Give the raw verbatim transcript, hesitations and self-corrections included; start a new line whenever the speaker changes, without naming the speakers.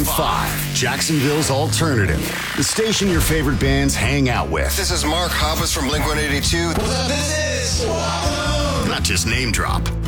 point five, Jacksonville's alternative. The station your favorite bands hang out with.
This is Mark Hoppus from Blink one eighty-two.
Not just name drop,